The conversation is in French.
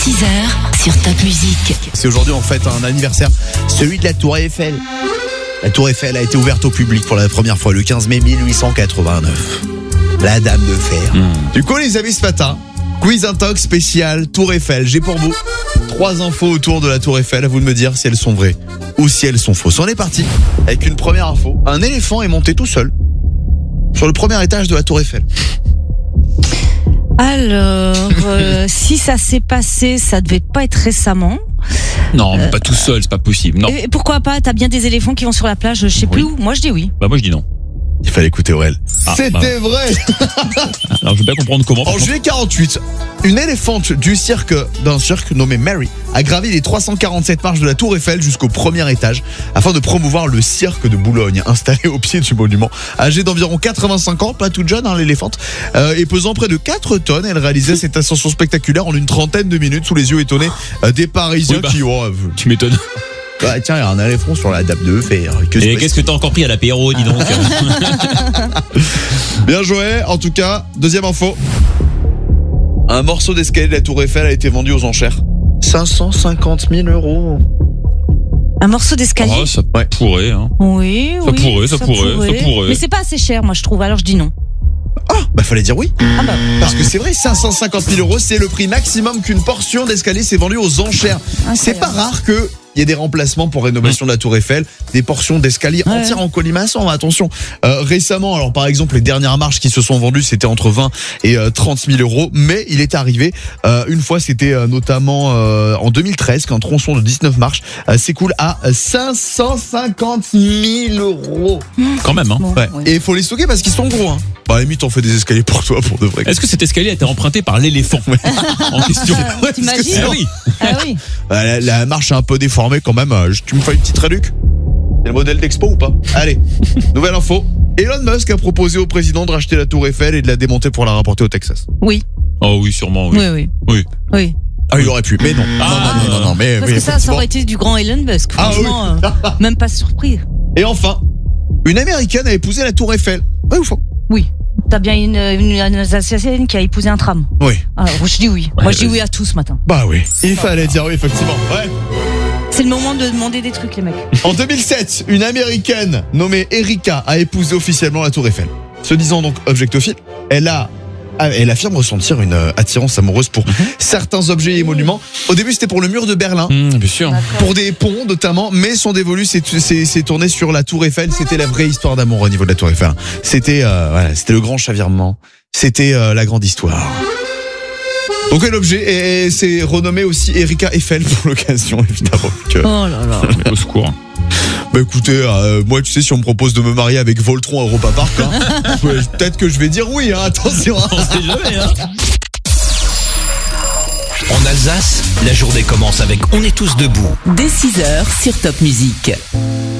6h sur Top Music. C'est aujourd'hui en fait un anniversaire, celui de la Tour Eiffel. La Tour Eiffel a été ouverte au public pour la première fois le 15 mai 1889. La Dame de Fer. Du coup les amis, ce matin, quiz intox spécial Tour Eiffel. J'ai pour vous 3 infos autour de la Tour Eiffel. À vous de me dire si elles sont vraies ou si elles sont fausses. On est parti avec une première info. Un éléphant est monté tout seul sur le premier étage de la Tour Eiffel. Alors, si ça s'est passé, ça devait pas être récemment. Non, mais pas tout seul, c'est pas possible. Non. Et pourquoi pas? T'as bien des éléphants qui vont sur la plage, je sais plus où. Moi, je dis oui. Bah moi je dis non. Il fallait écouter Aurel. C'était vrai. Alors je veux bien comprendre comment. En juillet 48, une éléphante d'un cirque nommé Mary a gravi les 347 marches de la Tour Eiffel jusqu'au premier étage afin de promouvoir le cirque de Boulogne installé au pied du monument. Âgée d'environ 85 ans, pas toute jeune l'éléphante, et pesant près de 4 tonnes, elle réalisait cette ascension spectaculaire en une trentaine de minutes sous les yeux étonnés des Parisiens qui... Tu m'étonnes. Bah tiens, il y a un éléphant sur la Dame de Fer. Et qu'est-ce que t'as encore pris à l'apéro, dis donc? Bien joué. En tout cas, deuxième info. Un morceau d'escalier de la Tour Eiffel a été vendu aux enchères. 550 000 €. Un morceau d'escalier? Oh, ça pourrait, hein. Oui, Ça pourrait. Mais c'est pas assez cher, moi, je trouve. Alors, je dis non. Ah, bah fallait dire oui. Ah bah. Parce que c'est vrai, 550 000 €, c'est le prix maximum qu'une portion d'escalier s'est vendue aux enchères. C'est pas rare que il y ait des remplacements pour rénovation de la Tour Eiffel, des portions d'escalier entières en colimaçon, attention. Récemment, alors par exemple, les dernières marches qui se sont vendues, c'était entre 20 et 30 000 €, mais il est arrivé une fois, c'était notamment en 2013, qu'un tronçon de 19 marches s'écoule à 550 000 €. Quand même, hein. Ouais. Et il faut les stocker parce qu'ils sont gros, hein. Bah, à la limite, on fait des escaliers pour toi, pour de vrai. Est-ce que cet escalier a été emprunté par l'éléphant en question? T'imagines? Ah oui. Ah oui. La marche est un peu déformée quand même. Tu me fais une petite réduc? C'est le modèle d'Expo ou pas? Allez, nouvelle info. Elon Musk a proposé au président de racheter la Tour Eiffel et de la démonter pour la rapporter au Texas. Oui. Oh oui, sûrement, oui. Oui. Ah, il aurait pu, mais non. Non, mais... Parce que ça aurait été du grand Elon Musk. Franchement, même pas surpris. Et enfin, une Américaine a épousé la Tour Eiffel. Ouais ou faux? Oui. T'as bien une Alsacienne qui a épousé un tram. Oui. Alors, je dis oui. Moi, je dis oui à tout ce matin. Bah oui. Il fallait dire oui, effectivement. Ouais. C'est le moment de demander des trucs, les mecs. En 2007, une Américaine nommée Erika a épousé officiellement la Tour Eiffel. Se disant donc objectophile, elle affirme ressentir une attirance amoureuse pour certains objets et monuments. Au début, c'était pour le mur de Berlin. Bien sûr. Pour des ponts notamment, mais son dévolu s'est tourné sur la Tour Eiffel. C'était la vraie histoire d'amour au niveau de la Tour Eiffel. C'était c'était le grand chavirement. C'était la grande histoire. Donc l'objet c'est renommé aussi Erika Eiffel pour l'occasion, évidemment. Oh là là. Mais au secours. Bah écoutez, moi tu sais, si on me propose de me marier avec Voltron à Europa Park, peut-être que je vais dire oui, attention. On sait jamais, hein. En Alsace, la journée commence avec On est tous debout. Dès 6h sur Top Music.